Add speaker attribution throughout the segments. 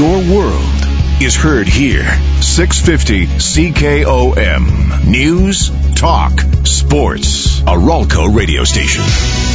Speaker 1: Your world is heard here. 650 CKOM. News, talk, sports. A Ralco radio station.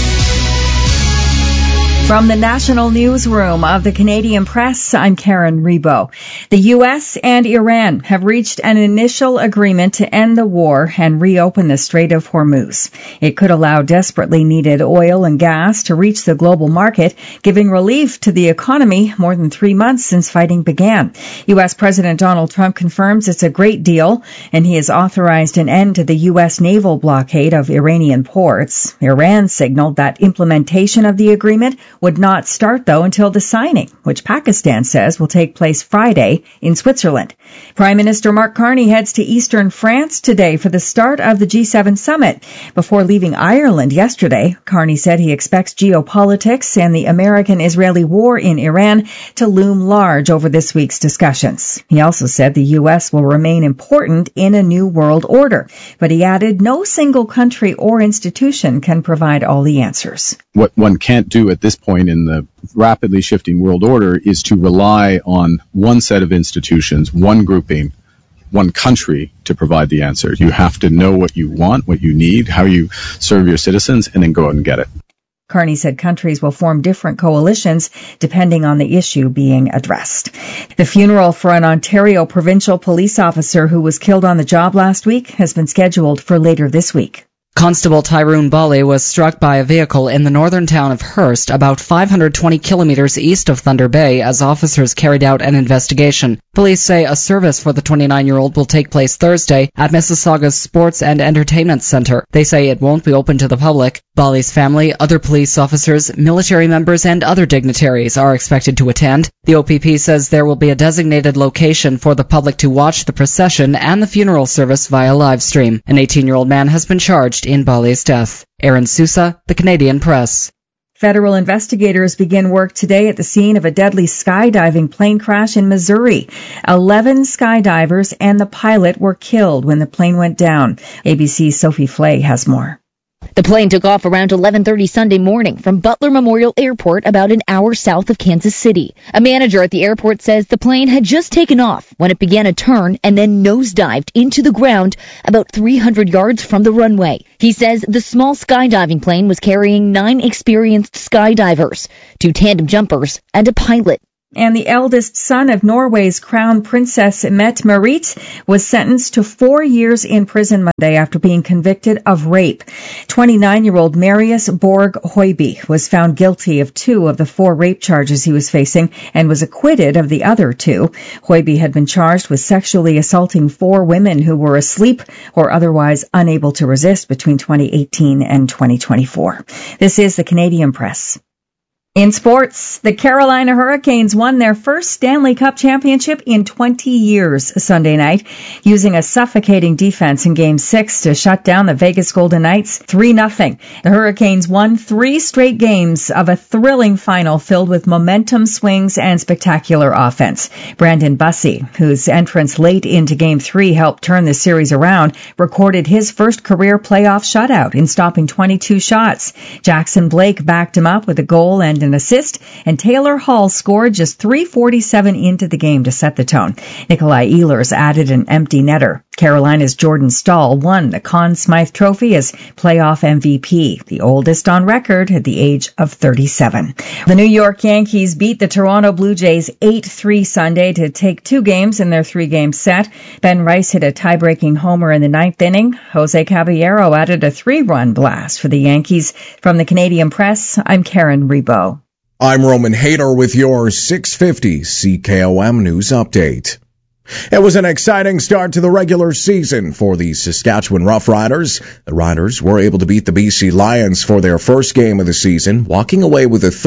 Speaker 2: From the National Newsroom of the Canadian Press, I'm Karen Rebo. The U.S. and Iran have reached an initial agreement to end the war and reopen the Strait of Hormuz. It could allow desperately needed oil and gas to reach the global market, giving relief to the economy more than 3 months since fighting began. U.S. President Donald Trump confirms it's a great deal, and he has authorized an end to the U.S. naval blockade of Iranian ports. Iran signaled that implementation of the agreement would not start, though, until the signing, which Pakistan says will take place Friday in Switzerland. Prime Minister Mark Carney heads to eastern France today for the start of the G7 summit. Before leaving Ireland yesterday, Carney said he expects geopolitics and the American-Israeli war in Iran to loom large over this week's discussions. He also said the U.S. will remain important in a new world order, but he added no single country or institution can provide all the answers.
Speaker 3: What one can't do at this point in the rapidly shifting world order is to rely on one set of institutions, one grouping, one country to provide the answers. You have to know what you want, what you need, how you serve your citizens, and then go out and get it.
Speaker 2: Carney said countries will form different coalitions depending on the issue being addressed. The funeral for an Ontario provincial police officer who was killed on the job last week has been scheduled for later this week.
Speaker 4: Constable Tyrone Bali was struck by a vehicle in the northern town of Hearst, about 520 kilometers east of Thunder Bay, as officers carried out an investigation. Police say a service for the 29-year-old will take place Thursday at Mississauga's Sports and Entertainment Centre. They say it won't be open to the public. Bali's family, other police officers, military members, and other dignitaries are expected to attend. The OPP says there will be a designated location for the public to watch the procession and the funeral service via live stream. An 18-year-old man has been charged in Bali's death. Aaron Sousa, The Canadian Press.
Speaker 2: Federal investigators begin work today at the scene of a deadly skydiving plane crash in Missouri. 11 skydivers and the pilot were killed when the plane went down. ABC's Sophie Flay has more.
Speaker 5: The plane took off around 11:30 Sunday morning from Butler Memorial Airport, about an hour south of Kansas City. A manager at the airport says the plane had just taken off when it began a turn and then nosedived into the ground about 300 yards from the runway. He says the small skydiving plane was carrying 9 experienced skydivers, 2 tandem jumpers, and a pilot.
Speaker 2: And the eldest son of Norway's crown princess Mette-Marit was sentenced to 4 years in prison Monday after being convicted of rape. 29-year-old Marius Borg Høiby was found guilty of 2 of the 4 rape charges he was facing and was acquitted of the other 2. Høiby had been charged with sexually assaulting 4 women who were asleep or otherwise unable to resist between 2018 and 2024. This is the Canadian Press. In sports, the Carolina Hurricanes won their first Stanley Cup championship in 20 years Sunday night, using a suffocating defense in Game 6 to shut down the Vegas Golden Knights 3-0. The Hurricanes won 3 straight games of a thrilling final filled with momentum swings and spectacular offense. Brandon Bussey, whose entrance late into Game 3 helped turn the series around, recorded his first career playoff shutout in stopping 22 shots. Jackson Blake backed him up with a goal and an assist, and Taylor Hall scored just 3:47 into the game to set the tone. Nikolai Ehlers added an empty netter. Carolina's Jordan Staal won the Conn Smythe Trophy as playoff MVP, the oldest on record at the age of 37. The New York Yankees beat the Toronto Blue Jays 8-3 Sunday to take 2 games in their 3-game set. Ben Rice hit a tie-breaking homer in the 9th inning. Jose Caballero added a 3-run blast for the Yankees. From the Canadian Press, I'm Karen Rebo.
Speaker 6: I'm Roman Hayter with your 650 CKOM News Update. It was an exciting start to the regular season for the Saskatchewan Roughriders. The Riders were able to beat the BC Lions for their first game of the season, walking away with a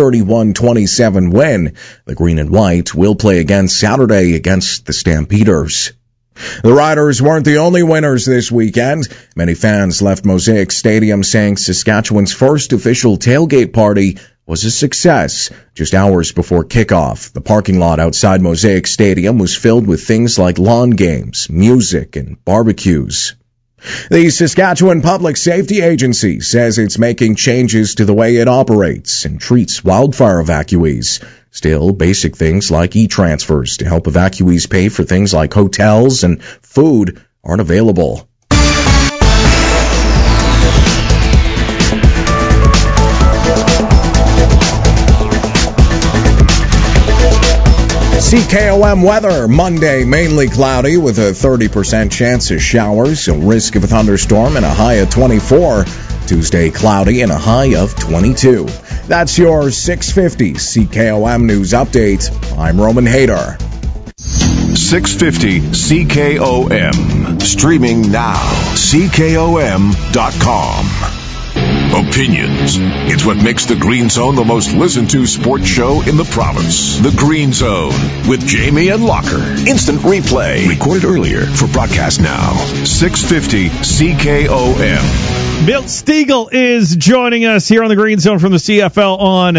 Speaker 6: 31-27 win. The Green and White will play again Saturday against the Stampeders. The Riders weren't the only winners this weekend. Many fans left Mosaic Stadium saying Saskatchewan's first official tailgate party was a success. Just hours before kickoff, the parking lot outside Mosaic Stadium was filled with things like lawn games, music, and barbecues. The Saskatchewan Public Safety Agency says it's making changes to the way it operates and treats wildfire evacuees. Still, basic things like e-transfers to help evacuees pay for things like hotels and food aren't available. CKOM weather. Monday, mainly cloudy with a 30% chance of showers, a risk of a thunderstorm, and a high of 24. Tuesday, cloudy and a high of 22. That's your 650 CKOM News Update. I'm Roman Hader.
Speaker 1: 650 CKOM. Streaming now. CKOM.com. Opinions. It's what makes the Green Zone the most listened to sports show in the province. The Green Zone with Jamie and Locker. Instant replay. Recorded earlier for broadcast now. 650 CKOM.
Speaker 7: Milt Stegall is joining us here on the Green Zone from the CFL on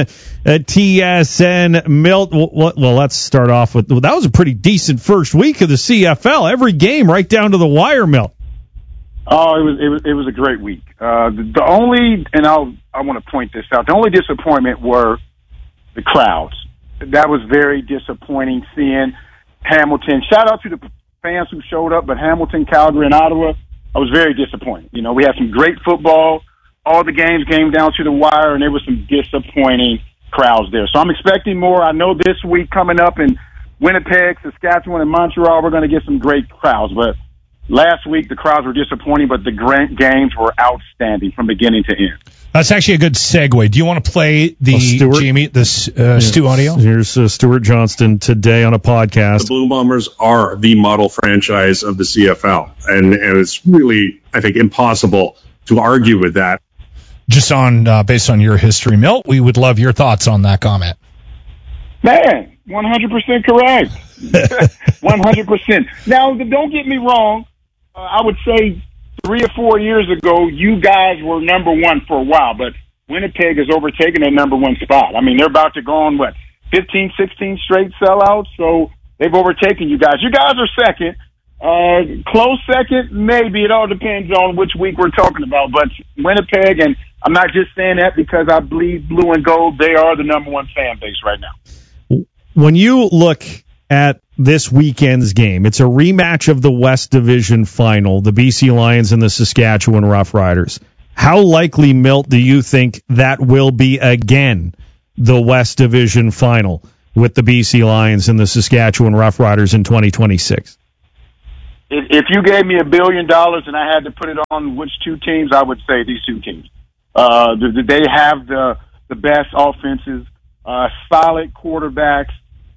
Speaker 7: TSN. Milt, well, let's start off with, that was a pretty decent first week of the CFL. Every game right down to the wire, Milt.
Speaker 8: Oh, it was a great week. The only, and I want to point this out, the only disappointment were the crowds. That was very disappointing seeing Hamilton. Shout out to the fans who showed up, but Hamilton, Calgary, and Ottawa, I was very disappointed. You know, we had some great football. All the games came down to the wire, and there was some disappointing crowds there. So I'm expecting more. I know this week coming up in Winnipeg, Saskatchewan, and Montreal, we're going to get some great crowds, but last week, the crowds were disappointing, but the games were outstanding from beginning to end.
Speaker 9: That's actually a good segue. Do you want to play the Stu audio?
Speaker 7: Here's Stuart Johnston today on a podcast.
Speaker 10: The Blue Bombers are the model franchise of the CFL, and it's really, I think, impossible to argue with that.
Speaker 9: Just on based on your history, Milt, we would love your thoughts on that comment.
Speaker 8: Man, 100% correct. 100%. Now, don't get me wrong. I would say 3 or 4 years ago, you guys were number one for a while, but Winnipeg has overtaken that number one spot. I mean, they're about to go on, 15, 16 straight sellouts, so they've overtaken you guys. You guys are second. Close second, maybe. It all depends on which week we're talking about, but Winnipeg, and I'm not just saying that because I bleed blue and gold, they are the number one fan base right now.
Speaker 7: When you look at this weekend's game, it's a rematch of the West Division final, the BC Lions and the Saskatchewan Roughriders. How likely, Milt, do you think that will be again the West Division final with the BC Lions and the Saskatchewan Roughriders in 2026?
Speaker 8: If you gave me $1 billion and I had to put it on which two teams, I would say these two teams. They have the best offenses, solid quarterbacks.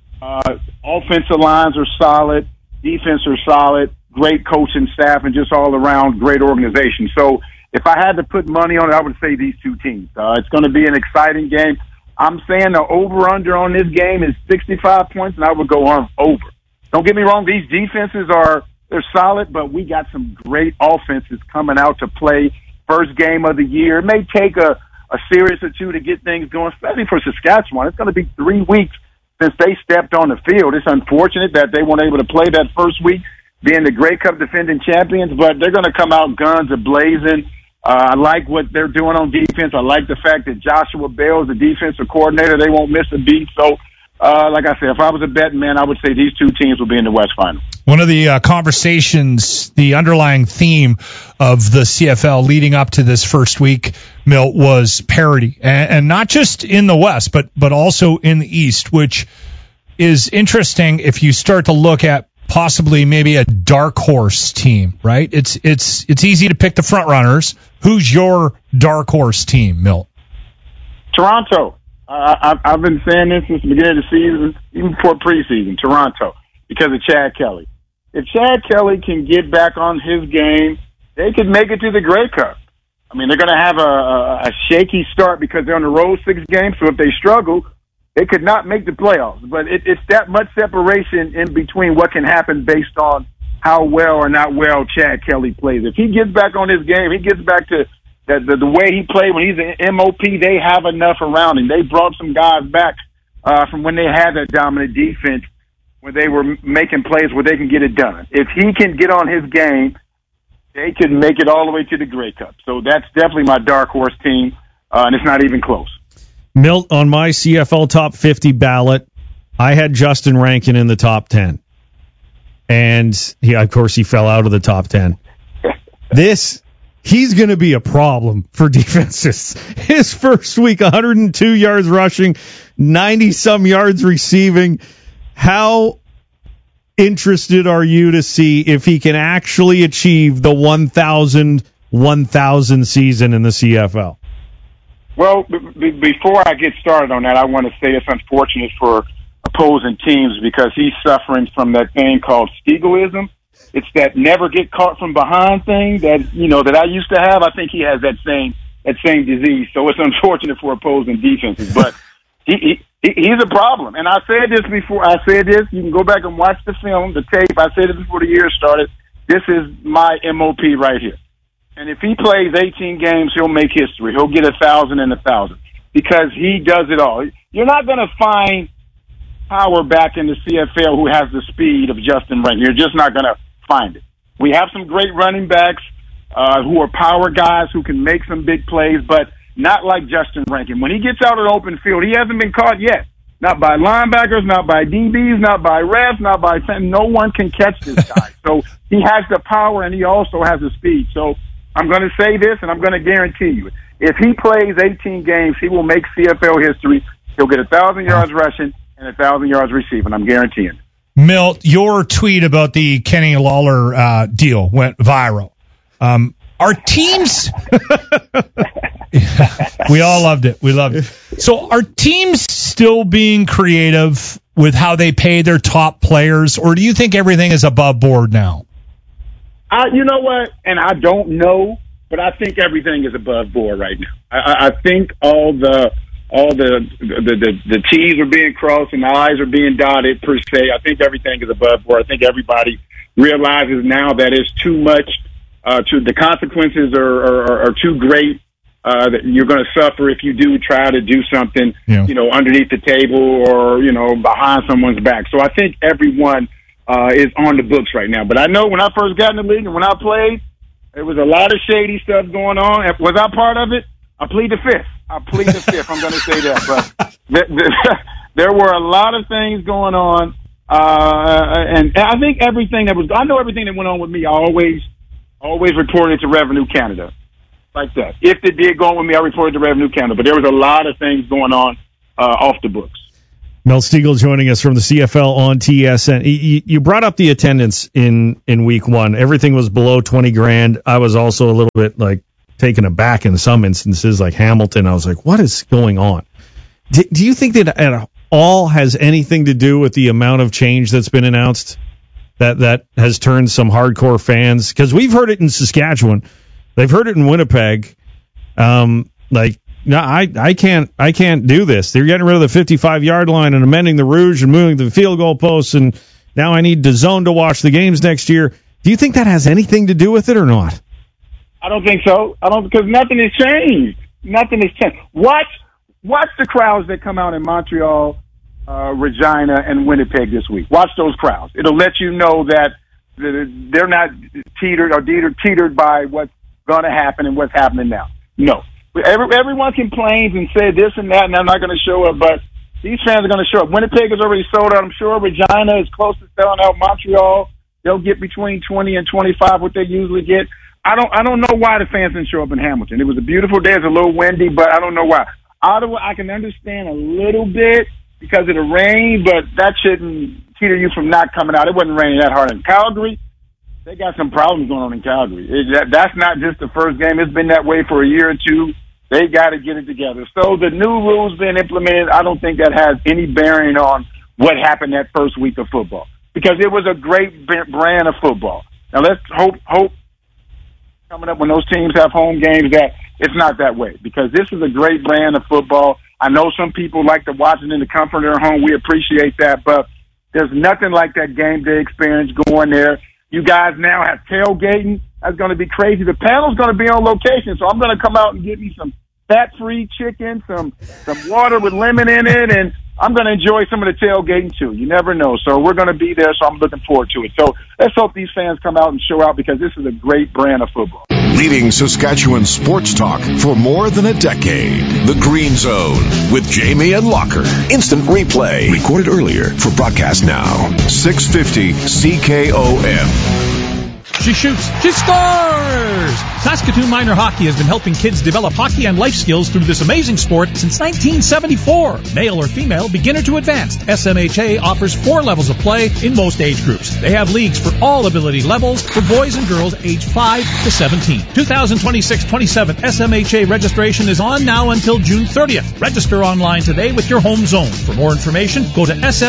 Speaker 8: Offensive lines are solid, defense are solid, great coaching staff, and just all around great organization. So if I had to put money on it, I would say these two teams. It's going to be an exciting game. I'm saying the over-under on this game is 65 points, and I would go on over. Don't get me wrong, these defenses they're solid, but we got some great offenses coming out to play first game of the year. It may take a series or two to get things going, especially for Saskatchewan. It's going to be 3 weeks since they stepped on the field. It's unfortunate that they weren't able to play that first week, being the Grey Cup defending champions, but they're going to come out guns a-blazing. I like what they're doing on defense. I like the fact that Joshua Bell is the defensive coordinator. They won't miss a beat. So, like I said, if I was a betting man, I would say these two teams will be in the West Final.
Speaker 9: One of the conversations, the underlying theme of the CFL leading up to this first week, Milt, was parity, and not just in the West, but also in the East, which is interesting if you start to look at possibly maybe a dark horse team, right? It's easy to pick the front runners. Who's your dark horse team, Milt?
Speaker 8: Toronto. I've been saying this since the beginning of the season, even before preseason. Toronto, because of Chad Kelly. If Chad Kelly can get back on his game, they could make it to the Grey Cup. I mean, they're going to have a shaky start because they're on the road 6 games, so if they struggle, they could not make the playoffs. But it's that much separation in between what can happen based on how well or not well Chad Kelly plays. If he gets back on his game, he gets back to the way he played when he's an MOP, they have enough around him. They brought some guys back from when they had that dominant defense, where they were making plays where they can get it done. If he can get on his game, they can make it all the way to the Grey Cup. So that's definitely my dark horse team, and it's not even close.
Speaker 7: Milt, on my CFL Top 50 ballot, I had Justin Rankin in the top 10. And, of course, he fell out of the top 10. He's going to be a problem for defenses. His first week, 102 yards rushing, 90-some yards receiving. How interested are you to see if he can actually achieve the 1,000 season in the CFL?
Speaker 8: Well, before I get started on that, I want to say it's unfortunate for opposing teams because he's suffering from that thing called Steagalism. It's that never get caught from behind thing that I used to have. I think he has that same disease. So it's unfortunate for opposing defenses, but he's a problem. And I said this before. I said this. You can go back and watch the film, the tape. I said it before the year started. This is my MOP right here. And if he plays 18 games, he'll make history. He'll get 1,000 and 1,000 because he does it all. You're not going to find power back in the CFL who has the speed of Justin Rankin. You're just not going to find it. We have some great running backs who are power guys who can make some big plays, but not like Justin Rankin. When he gets out of the open field, he hasn't been caught yet. Not by linebackers, not by DBs, not by refs, not by – no one can catch this guy. So he has the power, and he also has the speed. So I'm going to say this, and I'm going to guarantee you, if he plays 18 games, he will make CFL history. He'll get 1,000 yards rushing and 1,000 yards receiving. I'm guaranteeing it.
Speaker 9: Milt, your tweet about the Kenny Lawler deal went viral. Our teams, we all loved it. We loved it. So are teams still being creative with how they pay their top players, or do you think everything is above board now?
Speaker 8: You know what? And I don't know, but I think everything is above board right now. I think all the T's are being crossed and the I's are being dotted per se. I think everything is above board. I think everybody realizes now that it's too much. The consequences are too great. That you're going to suffer if you do try to do something, underneath the table or behind someone's back. So I think everyone is on the books right now. But I know when I first got in the league and when I played, there was a lot of shady stuff going on. Was I part of it? I plead the fifth. I'm going to say that. But there were a lot of things going on, and I think I know everything that went on with me. I always reported to Revenue Canada, like that. If it did go on with me, I reported to Revenue Canada. But there was a lot of things going on off the books.
Speaker 7: Milt Stegall joining us from the CFL on TSN. You brought up the attendance in week one. Everything was below 20 grand. I was also a little bit taken aback in some instances, like Hamilton. I was like, what is going on? Do you think that at all has anything to do with the amount of change that's been announced that has turned some hardcore fans? Because we've heard it in Saskatchewan. They've heard it in Winnipeg. No, I can't do this. They're getting rid of the 55-yard line and amending the Rouge and moving the field goal posts, and now I need DAZN to watch the games next year. Do you think that has anything to do with it or not?
Speaker 8: I don't think so. Because nothing has changed. Nothing has changed. Watch the crowds that come out in Montreal, Regina, and Winnipeg this week. Watch those crowds. It'll let you know that they're not teetered by what's going to happen and what's happening now. No. Everyone complains and says this and that, and I'm not going to show up, but these fans are going to show up. Winnipeg is already sold out, I'm sure. Regina is close to selling out. Montreal, they'll get between 20 and 25 what they usually get. I don't know why the fans didn't show up in Hamilton. It was a beautiful day. It's a little windy, but I don't know why. Ottawa, I can understand a little bit because of the rain, but that shouldn't teeter you from not coming out. It wasn't raining that hard in Calgary. They got some problems going on in Calgary. That's not just the first game. It's been that way for a year or two. They got to get it together. So the new rules being implemented, I don't think that has any bearing on what happened that first week of football because it was a great brand of football. Now let's hope coming up when those teams have home games that it's not that way because this is a great brand of football. I know some people like to watch it in the comfort of their home. We appreciate that, but there's nothing like that game day experience going there. You guys now have tailgating. That's going to be crazy. The panel's going to be on location, so I'm going to come out and get me some fat-free chicken, some water with lemon in it, and I'm going to enjoy some of the tailgating too. You never know. So we're going to be there, so I'm looking forward to it. So let's hope these fans come out and show out because this is a great brand of football.
Speaker 1: leading Saskatchewan sports talk for more than a decade. The Green Zone with Jamie and Locker. Instant replay. Recorded earlier for broadcast now. 650 CKOM.
Speaker 11: She shoots. She scores! Saskatoon Minor Hockey has been helping kids develop hockey and life skills through this amazing sport since 1974. Male or female, beginner to advanced. SMHA offers 4 levels of play in most age groups. They have leagues for all ability levels for boys and girls aged 5 to 17. 2026-27 SMHA registration is on now until June 30th. Register online today with your home zone. For more information, go to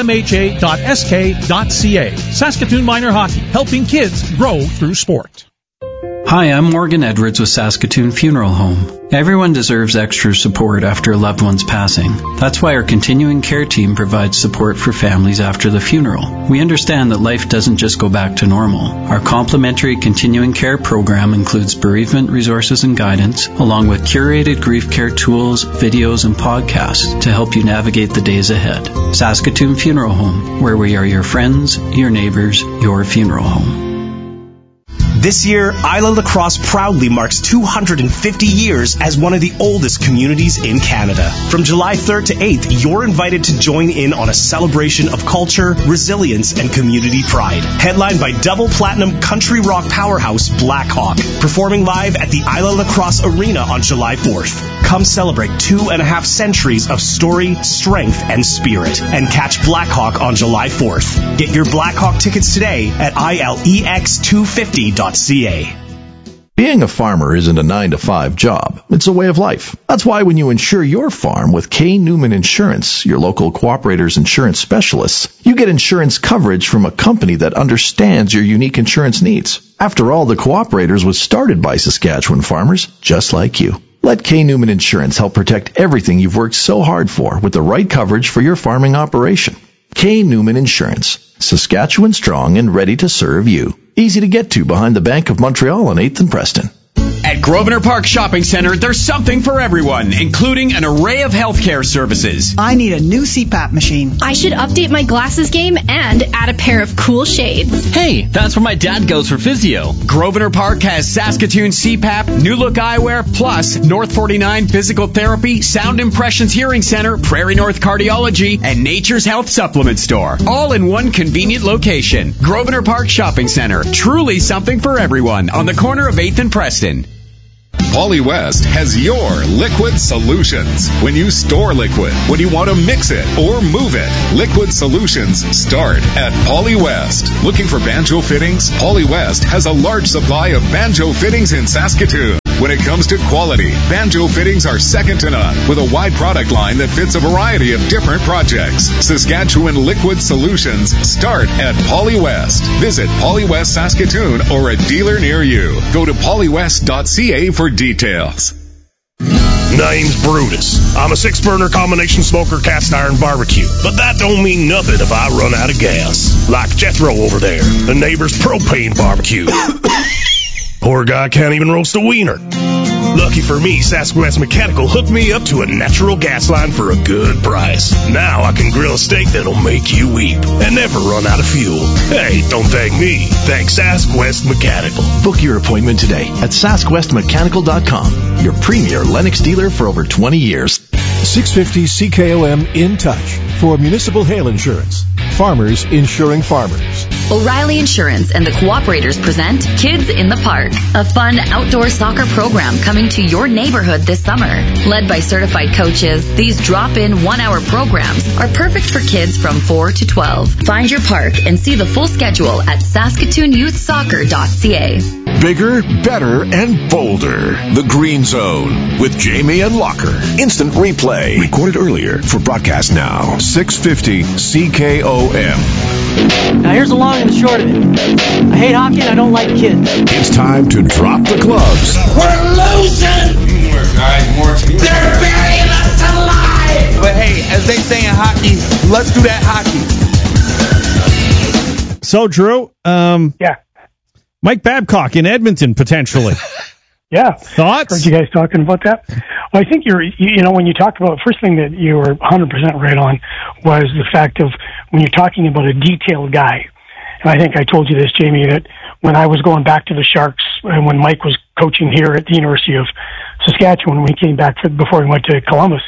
Speaker 11: smha.sk.ca. Saskatoon Minor Hockey, helping kids grow through sport.
Speaker 12: Hi, I'm Morgan Edwards with Saskatoon Funeral Home. Everyone deserves extra support after a loved one's passing. That's why our continuing care team provides support for families after the funeral. We understand that life doesn't just go back to normal. Our complimentary continuing care program includes bereavement resources and guidance, along with curated grief care tools, videos, and podcasts to help you navigate the days ahead. Saskatoon Funeral Home, where we are your friends, your neighbors, your funeral home.
Speaker 13: This year, Isla Lacrosse proudly marks 250 years as one of the oldest communities in Canada. From July 3rd to 8th, you're invited to join in on a celebration of culture, resilience, and community pride. Headlined by double platinum country rock powerhouse Blackhawk, performing live at the Isla Lacrosse Arena on July 4th. Come celebrate 2.5 centuries of story, strength, and spirit, and catch Blackhawk on July 4th. Get your Blackhawk tickets today at ILEX250.ca.
Speaker 14: Being a farmer isn't a 9-to-5 job. It's a way of life. That's why when you insure your farm with K. Newman Insurance, your local cooperator's insurance specialists, you get insurance coverage from a company that understands your unique insurance needs. After all, the Cooperators was started by Saskatchewan farmers just like you. Let K. Newman Insurance help protect everything you've worked so hard for with the right coverage for your farming operation. K. Newman Insurance. Saskatchewan strong and ready to serve you. Easy to get to behind the Bank of Montreal on 8th and Preston.
Speaker 15: At Grosvenor Park Shopping Center, there's something for everyone, including an array of healthcare services.
Speaker 16: I need a new CPAP machine.
Speaker 17: I should update my glasses game and add a pair of cool shades.
Speaker 15: Hey, that's where my dad goes for physio. Grosvenor Park has Saskatoon CPAP, New Look Eyewear, plus North 49 Physical Therapy, Sound Impressions Hearing Center, Prairie North Cardiology, and Nature's Health Supplement Store. All in one convenient location. Grosvenor Park Shopping Center. Truly something for everyone on the corner of 8th and Preston.
Speaker 18: Pauly West has your liquid solutions. When you store liquid, when you want to mix it or move it, liquid solutions start at Pauly West. Looking for banjo fittings? Pauly West has a large supply of banjo fittings in Saskatoon. When it comes to quality, banjo fittings are second to none, with a wide product line that fits a variety of different projects. Saskatchewan Liquid Solutions start at Pauly West. Visit Pauly West Saskatoon or a dealer near you. Go to paulywest.ca for details.
Speaker 19: Name's Brutus. I'm a 6-burner combination smoker cast iron barbecue. But that don't mean nothing if I run out of gas. Like Jethro over there, the neighbor's propane barbecue. Poor guy can't even roast a wiener. Lucky for me, Sasquatch Mechanical hooked me up to a natural gas line for a good price. Now I can grill a steak that'll make you weep and never run out of fuel. Hey, don't thank me. Thank Sasquatch Mechanical.
Speaker 14: Book your appointment today at SasquestMechanical.com, your premier Lennox dealer for over 20 years.
Speaker 20: 650 CKOM in touch for municipal hail insurance. Farmers insuring farmers.
Speaker 21: O'Reilly Insurance and the Cooperators present Kids in the Park, a fun outdoor soccer program coming to your neighborhood this summer. Led by certified coaches, these drop-in 1-hour programs are perfect for kids from 4 to 12. Find your park and see the full schedule at SaskatoonYouthSoccer.ca.
Speaker 1: Bigger, better, and bolder. The Green Zone with Jamie and Locker. Instant replay. Recorded earlier for broadcast now. 650 CKOM.
Speaker 22: Now here's the long and the short of it. I hate hockey and I don't like kids.
Speaker 1: It's time to drop the gloves.
Speaker 22: We're losing!
Speaker 23: More guys, more.
Speaker 22: They're burying us alive!
Speaker 23: But hey, as they say in hockey, let's do that hockey.
Speaker 7: So, Drew,
Speaker 24: yeah.
Speaker 7: Mike Babcock in Edmonton, potentially.
Speaker 24: Yeah.
Speaker 7: Thoughts?
Speaker 24: Heard you guys talking about that. Well, I think when you talked about, first thing that you were 100% right on was the fact of when you're talking about a detailed guy. And I think I told you this, Jamie, that when I was going back to the Sharks when Mike was coaching here at the University of Saskatchewan, when he came back before he went to Columbus.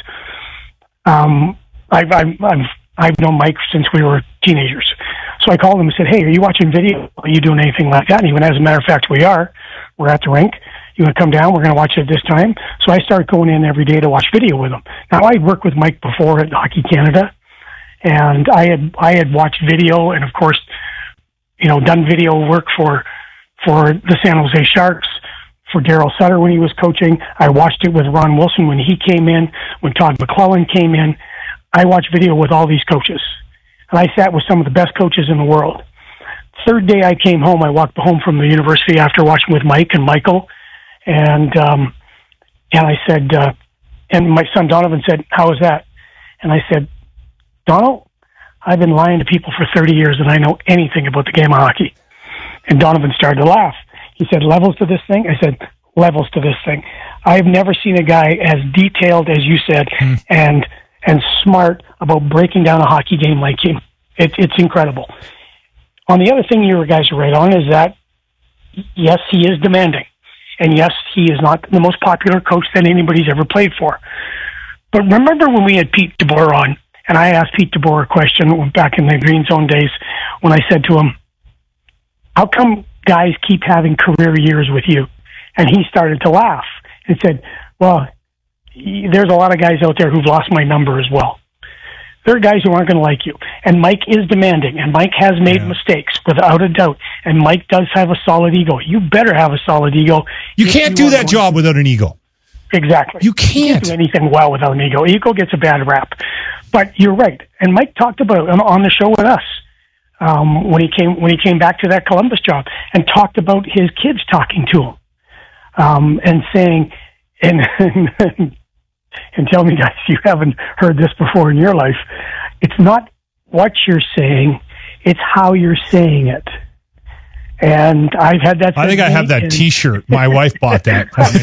Speaker 24: I've known Mike since we were teenagers. So I called him and said, "Hey, are you watching video? Are you doing anything like that?" And he went, "As a matter of fact, we are. We're at the rink. You want to come down? We're going to watch it this time." So I started going in every day to watch video with him. Now, I'd worked with Mike before at Hockey Canada, and I had watched video and, of course, done video work for the San Jose Sharks, for Darryl Sutter when he was coaching. I watched it with Ron Wilson when he came in, when Todd McClellan came in. I watched video with all these coaches, and I sat with some of the best coaches in the world. Third day I came home, I walked home from the university after watching with Mike and Michael, and I said, and my son Donovan said, "How was that?" And I said, "Donald, I've been lying to people for 30 years and I know anything about the game of hockey." And Donovan started to laugh. He said, "Levels to this thing?" I said, "Levels to this thing." I've never seen a guy as detailed as you said, and smart about breaking down a hockey game like him. It's incredible. On the other thing you guys are right on is that, yes, he is demanding. And yes, he is not the most popular coach that anybody's ever played for. But remember when we had Pete DeBoer on, and I asked Pete DeBoer a question back in the Green Zone days when I said to him, "How come guys keep having career years with you?" And he started to laugh and said, "Well, there's a lot of guys out there who've lost my number as well. There are guys who aren't going to like you." And Mike is demanding, and Mike has made mistakes, without a doubt. And Mike does have a solid ego. You better have a solid ego.
Speaker 9: You can't do that job without an ego.
Speaker 24: Exactly.
Speaker 9: You can't
Speaker 24: do anything well without an ego. Ego gets a bad rap. But you're right. And Mike talked about it on the show with us when he came back to that Columbus job, and talked about his kids talking to him and saying, and tell me, guys, you haven't heard this before in your life. It's not what you're saying, it's how you're saying it. And I've had that.
Speaker 9: I think I have that T-shirt. My wife bought that.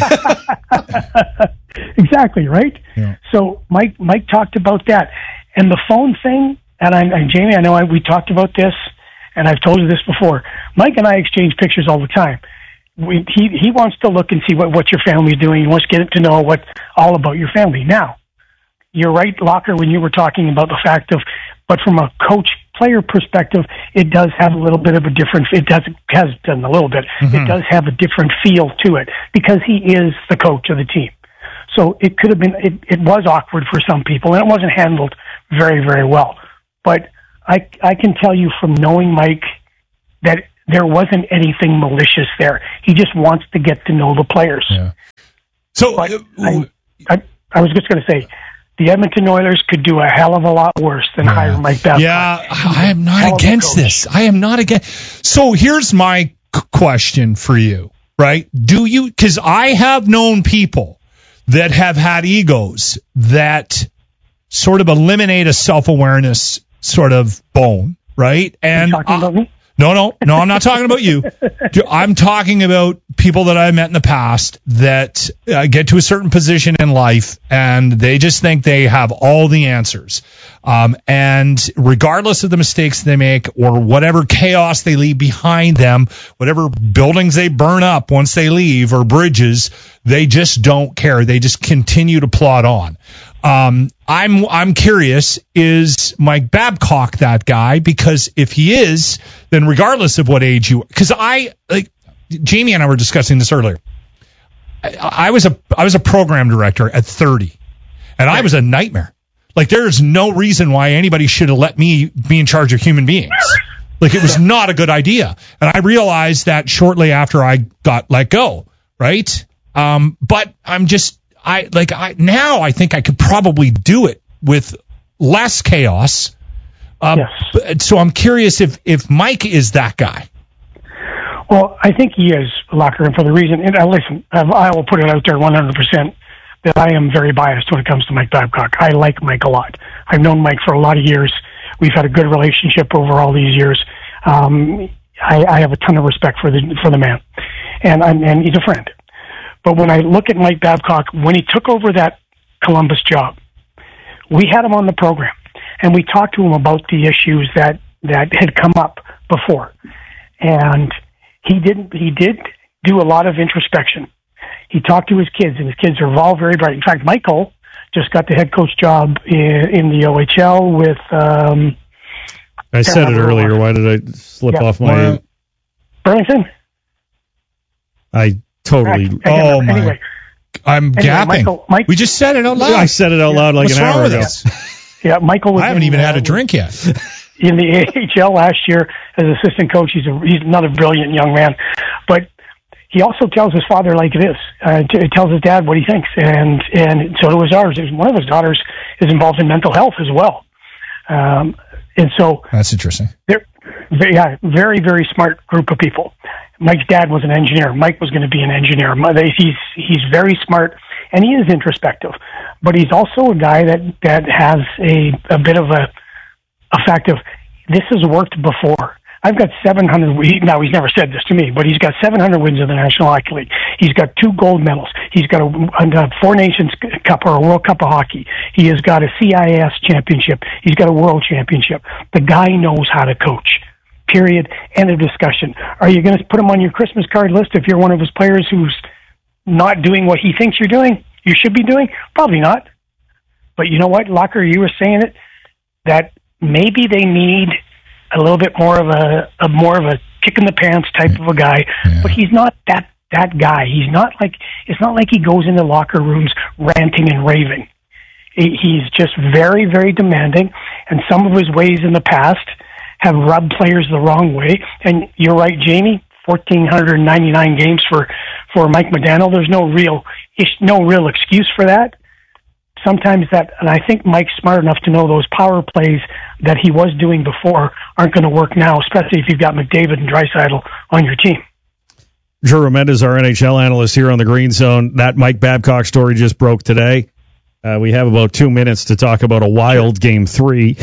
Speaker 24: Exactly, right?
Speaker 9: Yeah.
Speaker 24: So Mike talked about that. And the phone thing, and Jamie, I know we talked about this, and I've told you this before. Mike and I exchange pictures all the time. He wants to look and see what your family is doing. He wants to get to know all about your family. Now, you're right, Locker, when you were talking about the fact of, but from a coach-player perspective, it does have a little bit of a different, it has done a little bit. Mm-hmm. It does have a different feel to it because he is the coach of the team. So it could have been, it was awkward for some people, and it wasn't handled very, very well. But I can tell you from knowing Mike that there wasn't anything malicious there. He just wants to get to know the players.
Speaker 9: Yeah. So
Speaker 24: I was just going to say, the Edmonton Oilers could do a hell of a lot worse than hire Mike Babcock.
Speaker 9: Yeah, I am not against this. I am not against. So here's my question for you, right? Do you, because I have known people that have had egos that sort of eliminate a self-awareness sort of bone, right? And
Speaker 24: are you talking about me?
Speaker 9: No, I'm not talking about you. I'm talking about people that I met in the past that get to a certain position in life and they just think they have all the answers. And regardless of the mistakes they make or whatever chaos they leave behind them, whatever buildings they burn up once they leave or bridges, they just don't care. They just continue to plod on. I'm curious, is Mike Babcock that guy? Because if he is, then regardless of what age you, because Jamie and I were discussing this earlier. I was a program director at 30, and I was a nightmare. Like, there's no reason why anybody should have let me be in charge of human beings. Like, it was not a good idea. And I realized that shortly after I got let go, right? But I'm just, now I think I could probably do it with less chaos.
Speaker 24: Yes.
Speaker 9: So I'm curious if Mike is that guy.
Speaker 24: Well, I think he is, Locker, and for the reason, and listen, I will put it out there 100% that I am very biased when it comes to Mike Babcock. I like Mike a lot. I've known Mike for a lot of years. We've had a good relationship over all these years. I have a ton of respect for the man, and he's a friend. But when I look at Mike Babcock, when he took over that Columbus job, we had him on the program, and we talked to him about the issues that had come up before. And he did do a lot of introspection. He talked to his kids, and his kids are all very bright. In fact, Michael just got the head coach job in the OHL with...
Speaker 7: I said it earlier. Why did I slip off my...
Speaker 24: Burlington?
Speaker 7: I totally...
Speaker 9: Oh, my...
Speaker 24: Anyway.
Speaker 9: I'm gapping.
Speaker 24: Mike,
Speaker 9: we just said it out loud.
Speaker 7: I said it out loud like
Speaker 9: What's
Speaker 7: an hour ago.
Speaker 24: Yeah, Michael was...
Speaker 9: I haven't even had a drink yet.
Speaker 24: In the AHL last year as assistant coach. He's another brilliant young man. But he also tells his father like this. He tells his dad what he thinks. And so do his daughters. One of his daughters is involved in mental health as well. And so...
Speaker 9: That's interesting.
Speaker 24: They're very, very smart group of people. Mike's dad was an engineer. Mike was going to be an engineer. He's very smart, and he is introspective. But he's also a guy that has a bit of a fact of, this has worked before. I've got 700. Now, he's never said this to me, but he's got 700 wins in the National Hockey League. He's got 2 gold medals. He's got a Four Nations Cup or a World Cup of Hockey. He has got a CIS championship. He's got a World Championship. The guy knows how to coach. Period. End of discussion. Are you going to put him on your Christmas card list if you're one of his players who's not doing what he thinks you're doing? You should be doing? Probably not. But you know what, Locker, you were saying it, that maybe they need a little bit more of a kick in the pants type of a guy, but he's not that guy. He's not like, it's not like he goes into locker rooms ranting and raving. He's just very, very demanding, and some of his ways in the past have rubbed players the wrong way. And you're right, Jamie, 1,499 games for Mike Modano. There's no real excuse for that. Sometimes that, and I think Mike's smart enough to know those power plays that he was doing before aren't going to work now, especially if you've got McDavid and Draisaitl on your team.
Speaker 7: Drew Remenda is our NHL analyst here on the Green Zone. That Mike Babcock story just broke today. We have about 2 minutes to talk about a wild Game 3.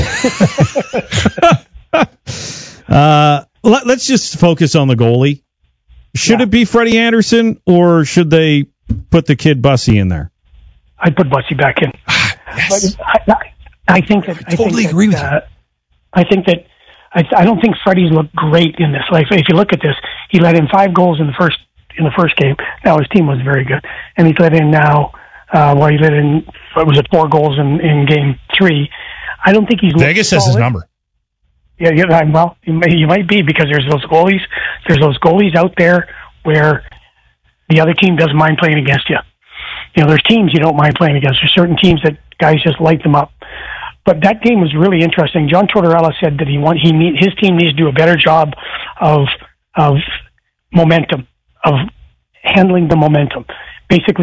Speaker 7: Let's just focus on the goalie. Should it be Freddie Anderson, or should they put the kid Bussy in there?
Speaker 24: I'd put Bussy back in.
Speaker 9: Yes.
Speaker 24: I think that
Speaker 9: I totally agree with you.
Speaker 24: I think that I don't think Freddie's looked great in this. Like, if you look at this, he let in 5 goals in the first game. Now his team was very good, and he's let in now. He let in 4 goals in Game 3. I don't think he's
Speaker 9: Vegas has his number.
Speaker 24: Yeah. Well, you might be, because there's those goalies. There's those goalies out there where the other team doesn't mind playing against you. You know, there's teams you don't mind playing against. There's certain teams that guys just light them up. But that game was really interesting. John Tortorella said that his team needs to do a better job of momentum, of handling the momentum. Basically,